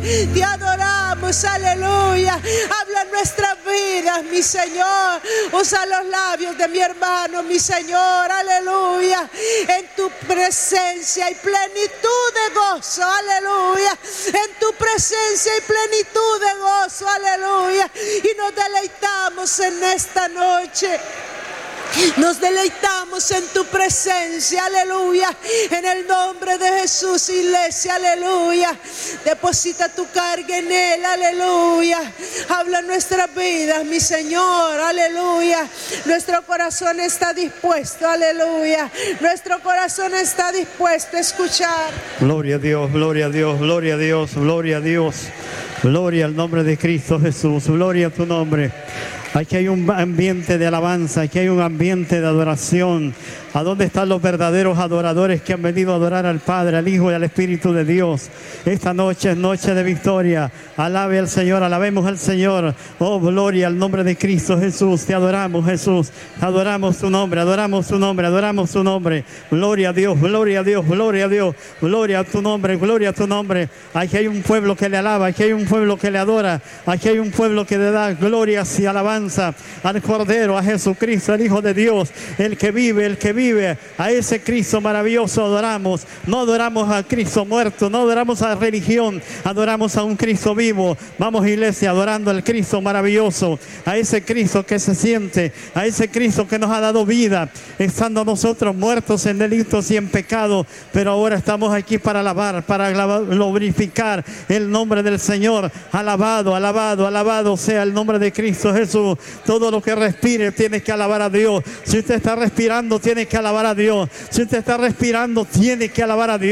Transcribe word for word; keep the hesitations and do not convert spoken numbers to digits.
Te adoramos, aleluya. Habla nuestras vidas, mi Señor. Usa los labios de mi hermano, mi Señor, aleluya. En tu presencia hay plenitud de gozo, aleluya. En tu presencia hay plenitud de gozo, aleluya. Y nos deleitamos en esta noche. Nos deleitamos en tu presencia, aleluya. En el nombre de Jesús, iglesia, aleluya. Deposita tu carga en él, aleluya. Habla nuestras vidas, mi Señor, aleluya. Nuestro corazón está dispuesto, aleluya. Nuestro corazón está dispuesto a escuchar. Gloria a Dios, gloria a Dios, gloria a Dios, gloria a Dios. Gloria al nombre de Cristo Jesús, gloria a tu nombre. Aquí hay un ambiente de alabanza, aquí hay un ambiente de adoración. ¿A dónde están los verdaderos adoradores que han venido a adorar al Padre, al Hijo y al Espíritu de Dios? Esta noche es noche de victoria. Alabe al Señor, alabemos al Señor. Oh, gloria al nombre de Cristo Jesús. Te adoramos, Jesús. Adoramos tu nombre, adoramos tu nombre, adoramos tu nombre. Gloria a Dios, gloria a Dios, gloria a Dios. Gloria a tu nombre, gloria a tu nombre. Aquí hay un pueblo que le alaba, aquí hay un pueblo que le adora. Aquí hay un pueblo que le da glorias y alabanza al Cordero, a Jesucristo, el Hijo de Dios, el que vive, el que vive. A ese Cristo maravilloso adoramos. No adoramos a Cristo muerto, no adoramos a la religión, adoramos a un Cristo vivo. Vamos, iglesia, adorando al Cristo maravilloso, a ese Cristo que se siente, a ese Cristo que nos ha dado vida, estando nosotros muertos en delitos y en pecado, pero ahora estamos aquí para alabar, para glorificar el nombre del Señor. Alabado, alabado, alabado sea el nombre de Cristo Jesús. Todo lo que respire tiene que alabar a Dios. Si usted está respirando, tiene que alabar a Dios. Si usted está respirando, tiene que alabar a Dios.